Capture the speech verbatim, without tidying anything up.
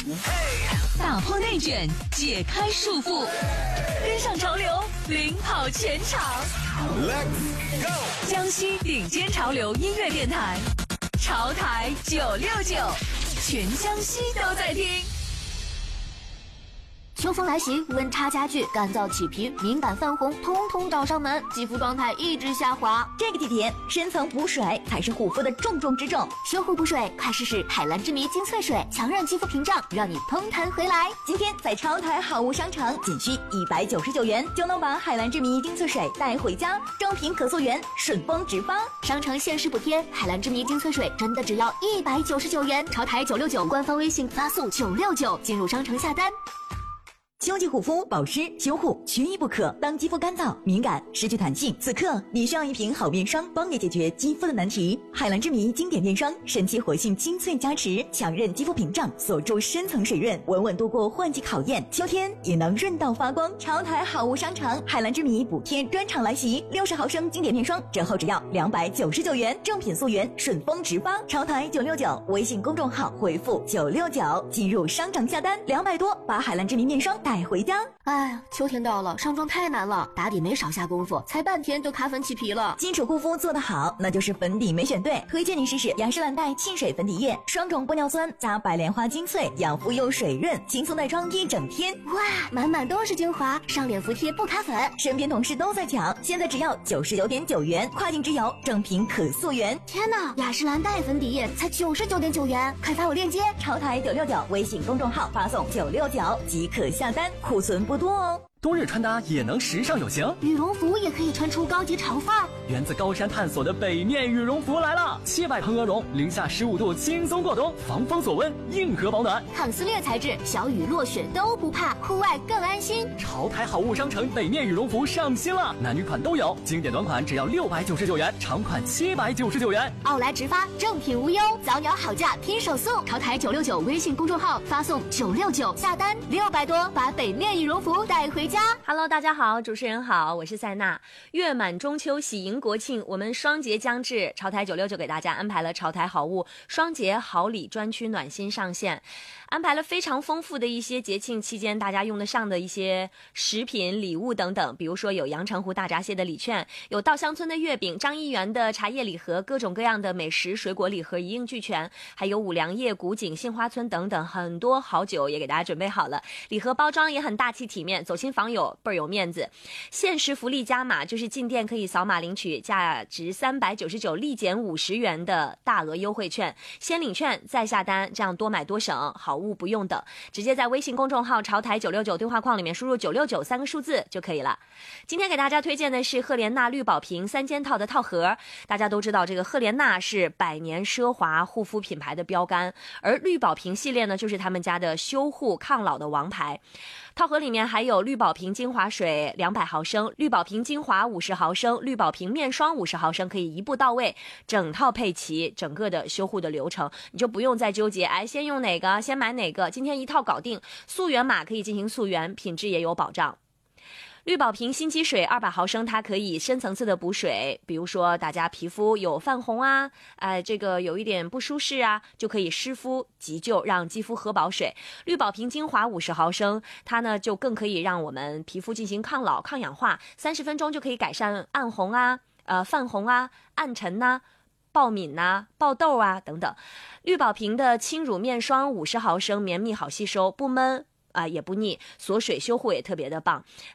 打破内卷，解开束缚，跟上潮流，领跑全场。Let's go！ 江西顶尖潮流音乐电台，潮台九六九，全江西都在听。 秋风来袭，温差加剧，干燥起皮，敏感泛红，通通找上门，肌肤状态一直下滑。 这个季节，深层补水才是护肤的重中之重。 修护补水，快试试海蓝之谜精粹水，强韧肌肤屏障，让你通弹回来。 今天在超台好物商城，仅需一百九十九元就能把海蓝之谜精粹水带回家，正品可溯源，顺丰直发。 商城限时补贴，海蓝之谜精粹水真的只要一百九十九元。潮台九六九官方微信发送九六九进入商城下单。 秋季护肤保湿修护缺一不可。当肌肤干燥敏感失去弹性，此刻你需要一瓶好面霜，帮你解决肌肤的难题。海蓝之谜经典面霜，神奇活性精粹加持，强韧肌肤屏障，锁住深层水润，稳稳度过换季考验，秋天也能润到发光。潮台好物商城海蓝之谜补贴专场来袭，六十毫升经典面霜折后只要两百九十九元，正品溯源，顺丰直发。潮台九六九微信公众号回复九六九进入商城下单，两百多把海蓝之谜面霜带回家。 哎呀，秋天到了，上妆太难了，打底没少下功夫，才半天就卡粉起皮了。 基础护肤做得好，那就是粉底没选对。推荐你试试雅诗兰黛沁水粉底液，双种玻尿酸加白莲花精粹，养肤又水润，轻松带妆一整天。 哇，满满都是精华，上脸服帖不卡粉。 身边同事都在抢，现在只要九十九点九元，跨境直邮，正品可溯源。 天哪，雅诗兰黛粉底液才九十九点九元，快发我链接。 潮台九六九微信公众号发送九六九即可下单，库存不多哦。 冬日穿搭也能时尚有型， 羽绒服也可以穿出高级潮范儿。 源自高山探索的北面羽绒服来了，七百蓬鹅绒，零下十五度轻松过冬，防风锁温，硬核保暖， 抗撕裂材质，小雨落雪都不怕，户外更安心。 潮台好物商城北面羽绒服上新了，男女款都有，经典短款只要六百九十九元，长款七百九十九元。 奥莱直发，正品无忧，早鸟好价拼手速。潮台九六九微信公众号发送九六九下单，六百多把北面羽绒服带回家。 Hello， 大家好，主持人好，我是塞娜。月满中秋，喜迎国庆，我们双节将至，潮台九六九给大家安排了潮台好物双节好礼专区暖心上线，安排了非常丰富的一些节庆期间大家用得上的一些食品、礼物等等，比如说有阳澄湖大闸蟹的礼券，有稻香村的月饼，张一元的茶叶礼盒，各种各样的美食、水果礼盒一应俱全，还有五粮液、古井、杏花村等等，很多好酒也给大家准备好了，礼盒包装也很大气体面，走亲访友倍儿有面子。限时福利加码，就是进店可以扫码领取价值三百九十九立减五十元的大额优惠券，先领券再下单，这样多买多省，好物不用等，直接在微信公众号潮台九六九对话框里面输入九六九三个数字就可以了。今天给大家推荐的是赫莲娜绿宝瓶三件套的套盒。大家都知道这个赫莲娜是百年奢华护肤品牌的标杆，而绿宝瓶系列呢就是他们家的修护抗老的王牌。套盒里面还有绿宝瓶精华水两百毫升，绿宝瓶精华五十毫升，绿宝瓶面霜五十毫升，可以一步到位，整套配齐，整个的修护的流程你就不用再纠结，哎，先用哪个，先买哪个，今天一套搞定。溯源码可以进行溯源，品质也有保障。绿宝瓶新肌水二百毫升，它可以深层次的补水，比如说大家皮肤有泛红啊，呃，这个有一点不舒适啊，就可以湿敷急救，让肌肤喝饱水。绿宝瓶精华五十毫升，它呢就更可以让我们皮肤进行抗老、抗氧化，三十分钟就可以改善暗红啊、呃泛红啊、暗沉呐、啊。爆敏呐、爆痘啊等等。绿宝瓶的轻乳面霜五十毫升，绵密好吸收，不闷啊、呃、也不腻，锁水修护也特别的棒。